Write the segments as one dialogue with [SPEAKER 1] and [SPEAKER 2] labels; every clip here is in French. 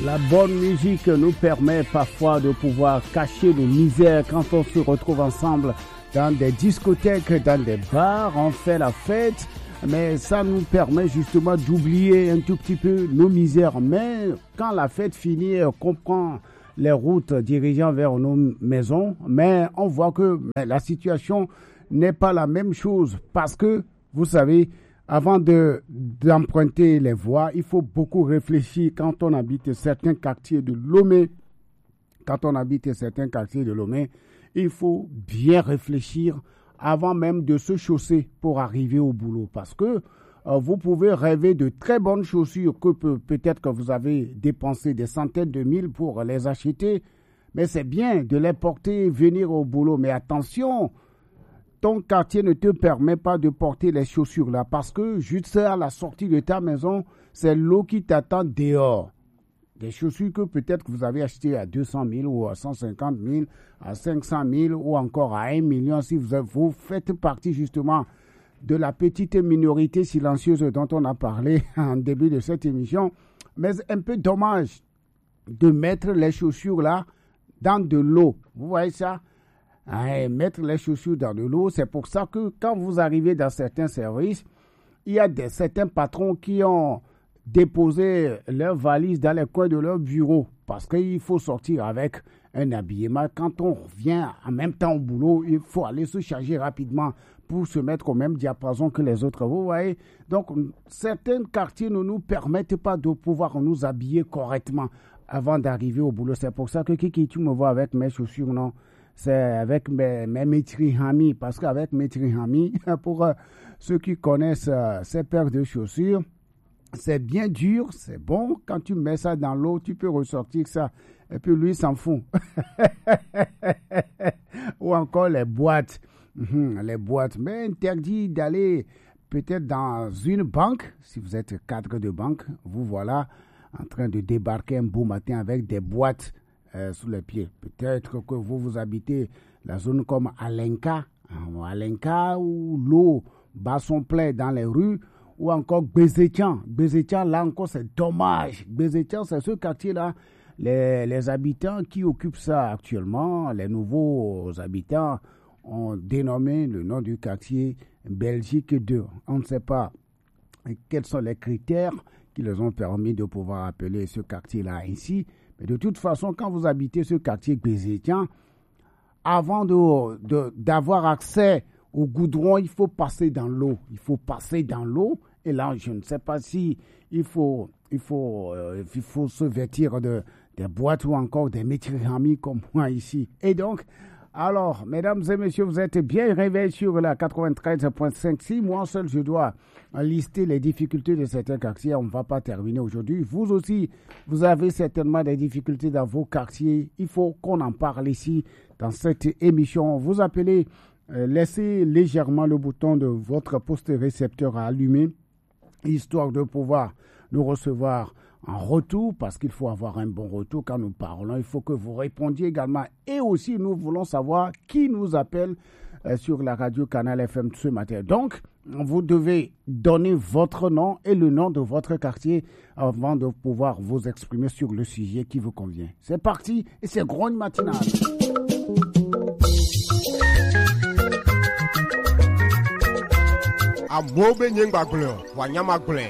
[SPEAKER 1] La bonne musique nous permet parfois de pouvoir cacher nos misères quand on se retrouve ensemble dans des discothèques, dans des bars, on fait la fête. Mais ça nous permet justement d'oublier un tout petit peu nos misères. Mais quand la fête finit, on prend les routes dirigeant vers nos maisons, mais on voit que la situation n'est pas la même chose parce que, vous savez, avant d'emprunter les voies, il faut beaucoup réfléchir quand on habite certains quartiers de Lomé. Quand on habite certains quartiers de Lomé, il faut bien réfléchir avant même de se chausser pour arriver au boulot. Parce que vous pouvez rêver de très bonnes chaussures que peut-être que vous avez dépensé des centaines de mille pour les acheter. Mais c'est bien de les porter et venir au boulot. Mais attention, ton quartier ne te permet pas de porter les chaussures là. Parce que juste à la sortie de ta maison, c'est l'eau qui t'attend dehors. Des chaussures que peut-être que vous avez achetées à 200 000 ou à 150 000, à 500 000 ou encore à 1 million si vous faites partie justement de la petite minorité silencieuse dont on a parlé en début de cette émission. Mais c'est un peu dommage de mettre les chaussures là dans de l'eau. Vous voyez ça? Mettre les chaussures dans de l'eau, c'est pour ça que quand vous arrivez dans certains services, il y a certains patrons qui ont déposer leurs valises dans les coins de leur bureau parce qu'il faut sortir avec un habillement. Quand on revient en même temps au boulot, il faut aller se charger rapidement pour se mettre au même diapason que les autres. Vous voyez? Donc, certains quartiers ne nous permettent pas de pouvoir nous habiller correctement avant d'arriver au boulot. C'est pour ça que Kiki, tu me vois avec mes chaussures, non? C'est avec mes Metrihami, parce qu'avec Metrihami, pour ceux qui connaissent ces paires de chaussures, c'est bien dur, c'est bon. Quand tu mets ça dans l'eau, tu peux ressortir ça. Et puis lui, il s'en fout. Ou encore les boîtes. Les boîtes. Mais interdit d'aller peut-être dans une banque. Si vous êtes cadre de banque, vous voilà en train de débarquer un beau matin avec des boîtes sous les pieds. Peut-être que vous habitez la zone comme Alenka. Alenka où l'eau bat son plein dans les rues. Ou encore Bézétian. Bézétian, là encore, c'est dommage. Bézétian, c'est ce quartier-là. Les habitants qui occupent ça actuellement, les nouveaux habitants, ont dénommé le nom du quartier Belgique 2. On ne sait pas quels sont les critères qui les ont permis de pouvoir appeler ce quartier-là ainsi. Mais de toute façon, quand vous habitez ce quartier Bézétian, avant d'avoir accès au goudron, il faut passer dans l'eau. Il faut passer dans l'eau. Et là, je ne sais pas si il faut se vêtir des boîtes ou encore des métrihami comme moi ici. Et donc, alors, mesdames et messieurs, vous êtes bien réveillés sur la 93.5. Si moi seul, je dois lister les difficultés de certains quartiers, on ne va pas terminer aujourd'hui. Vous aussi, vous avez certainement des difficultés dans vos quartiers. Il faut qu'on en parle ici dans cette émission. Vous appelez... laissez légèrement le bouton de votre poste récepteur à allumer, histoire de pouvoir nous recevoir en retour, parce qu'il faut avoir un bon retour quand nous parlons. Il faut que vous répondiez également. Et aussi, nous voulons savoir qui nous appelle sur la radio Canal FM ce matin. Donc, vous devez donner votre nom et le nom de votre quartier avant de pouvoir vous exprimer sur le sujet qui vous convient. C'est parti, et c'est Grogne Matinale.
[SPEAKER 2] Amobe nyengbagle, wanyamagle.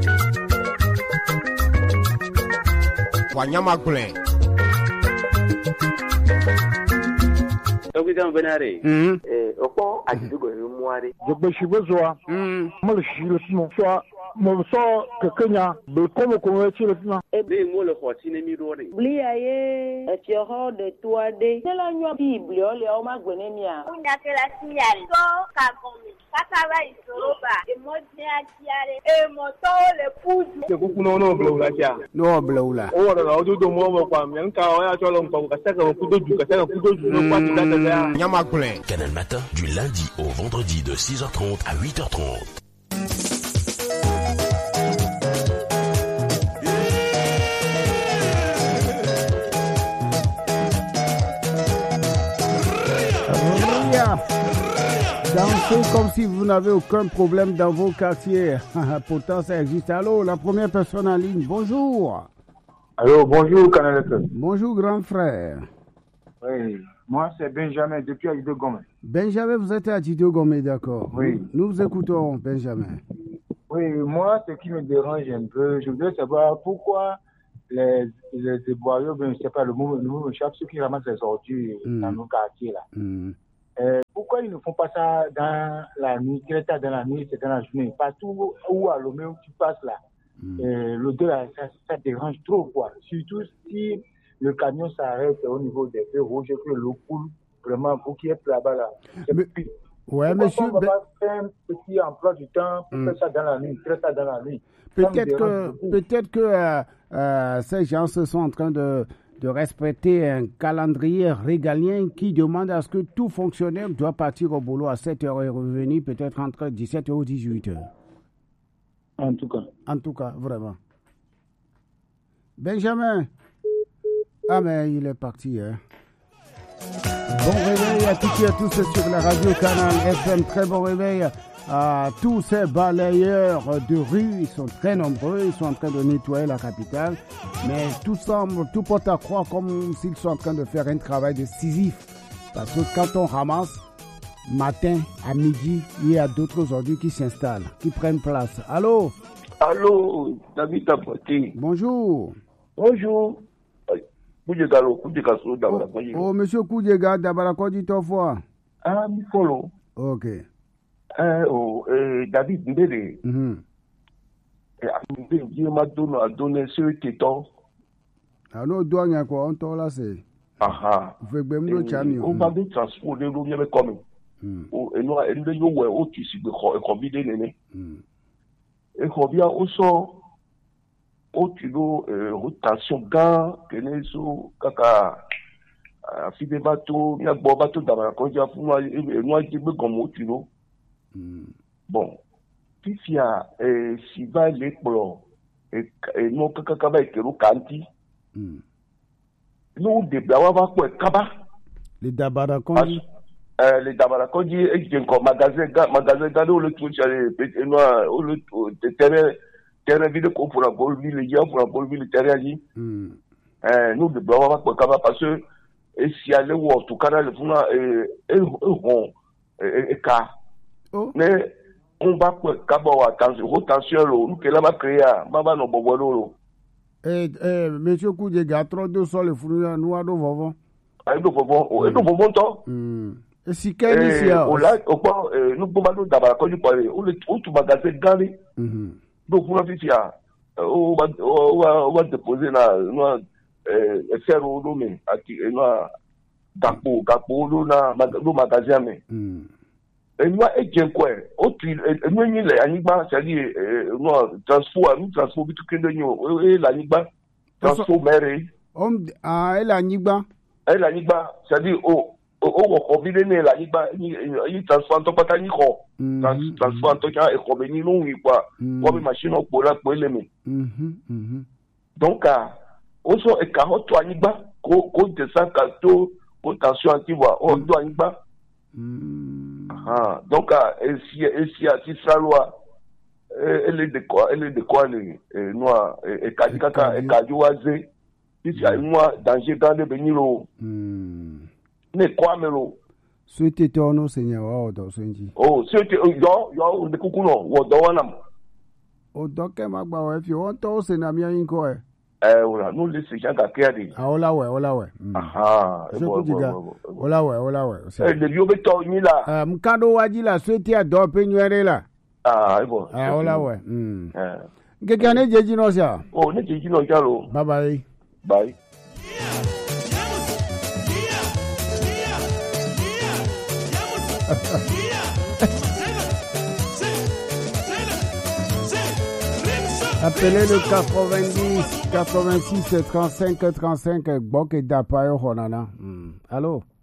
[SPEAKER 2] Wanyamagle.
[SPEAKER 3] Ogidan benare. Opo ajidugo muare.
[SPEAKER 4] Jogbe shibezoa. Mo le shilo timo. Mo so kekenya be komo ko chilo timo.
[SPEAKER 3] Ebe mo le khotine mi rore.
[SPEAKER 5] Bliaye etioro de toade. Tela nyo bible ole o magbenemia.
[SPEAKER 6] Unya kela sinyal. So kagomi. Kataba isoroba. Emodne atiare. Emoto le pudu.
[SPEAKER 3] Ke kukuno no blawla tia.
[SPEAKER 1] No blawla.
[SPEAKER 3] O wora na odudo mo mo kwa myanka o ya cholo mpa ka saka kudoju no kwa tudata ya.
[SPEAKER 2] Nyamagle.
[SPEAKER 7] Canal Matin du lundi au vendredi de 6h30 à 8h30.
[SPEAKER 1] Dansez comme si vous n'avez aucun problème dans vos quartiers. Pourtant, ça existe. Allô, la première personne en ligne, bonjour.
[SPEAKER 4] Allô, bonjour, Canal FM.
[SPEAKER 1] Bonjour, grand frère.
[SPEAKER 4] Oui, moi, c'est Benjamin, depuis Adjido Gomé.
[SPEAKER 1] Benjamin, vous êtes à Adjido Gomé, d'accord.
[SPEAKER 4] Oui.
[SPEAKER 1] Nous vous écoutons, Benjamin.
[SPEAKER 4] Oui, moi, ce qui me dérange un peu, je voudrais savoir pourquoi les boyaux, je ne sais pas, le mot échappe, ceux qui ramassent les ordures dans nos quartiers, là. Pourquoi ils ne font pas ça dans la nuit, dans la nuit, c'est dans la journée? Partout où à Lomé, où tu passes là, l'odeur, ça dérange trop, quoi. Surtout si le camion s'arrête au niveau des feux rouges et que l'eau coule vraiment pour qu'il y ait là-bas là.
[SPEAKER 1] Ouais, monsieur.
[SPEAKER 4] On va pas faire un petit emploi du temps pour faire ça dans la nuit, faire ça dans la nuit.
[SPEAKER 1] Peut-être que ces gens se sont en train de respecter un calendrier régalien qui demande à ce que tout fonctionnaire doit partir au boulot à 7h et revenir peut-être entre 17h ou 18h.
[SPEAKER 4] En tout cas,
[SPEAKER 1] vraiment. Benjamin. Ah, mais il est parti, hein. Bon réveil à toutes et à tous sur la radio Canal FM. Très bon réveil à tous ces balayeurs de rue. Ils sont très nombreux. Ils sont en train de nettoyer la capitale. Mais tout porte à croire comme s'ils sont en train de faire un travail de Sisyphe. Parce que quand on ramasse, matin, à midi, il y a d'autres ordures qui s'installent, qui prennent place. Allô?
[SPEAKER 8] Allô, David Tapoté.
[SPEAKER 1] Bonjour.
[SPEAKER 8] Bonjour.
[SPEAKER 1] Oh, monsieur Koudjega, Dabarakoji Tofwa.
[SPEAKER 8] Ah, mi follow.
[SPEAKER 1] Ok.
[SPEAKER 8] David Mbele. Mbele m'a donné ce téton.
[SPEAKER 1] Ah non, douane quoi, on t'en là c'est.
[SPEAKER 8] Aha.
[SPEAKER 1] Vous faites bien le chami.
[SPEAKER 8] On va bien transporter l'eau bien comme. Et nous, elle nous ouais, au tu sais de combiner néné. Et combien on sort. Otulo rotation gars keneso kaka fide bateau ya bo bateau d'abord quand il y a pour moi qui me comme otulo bon fifia si va les pro et non kaka ba ekero kanti nous de bawa va quoi kaba
[SPEAKER 1] les dabarakonji
[SPEAKER 8] et comme magasin gars le tout et moi le terrain ville qu'on pour la bonne ville il y a pour la bonne ville terrain dit nous de bawa quoi kaba parce que et si aller ou tout canal le funa et ka mais on va quoi kaba attention rotation nous que là va créer baba no bobolo
[SPEAKER 1] monsieur Koudjega 32 sol le funa nous ado vovon
[SPEAKER 8] ai do vovon to
[SPEAKER 1] et si quel ici
[SPEAKER 8] on là au pas nous pouvons nous d'abord quand tu parles ou tout magasin gari donc pour la fifia on va déposer na faire au domaine aki na gapo no magasin mais et moi et bien quoi autre nous ni les anigba c'est dire no transport bitu kende nyo et l'anigba transport mère
[SPEAKER 1] elle anigba
[SPEAKER 8] c'est dire o combiner l'anigba il transport to patani ko transport to ka e combiner no quoi comme machine pour la pour les donc oso e ka hoto anigba ko de ça kato ko tension antivoa o do anigba donc si à titre loi elle est de quoi le noir et kadikaka et kajuaze si à moi danger dans le beniro ne quoi melo
[SPEAKER 1] souhaité tono seigneur o do senji
[SPEAKER 8] souhaité yo de kukuno wo do wanam
[SPEAKER 1] o do ke magba we fi won to se na mi yin ko
[SPEAKER 8] ola no le se janga kedi
[SPEAKER 1] ola we
[SPEAKER 8] aha
[SPEAKER 1] ola we
[SPEAKER 8] de yo be to ni la
[SPEAKER 1] mkado waji la souhaité ado pe nyere la ola we ngeke ne jeji no sha
[SPEAKER 8] ne jeji no sha lo bye
[SPEAKER 1] Appelez le 90 86 35 35 Bok et Dapayo Honana. Allô?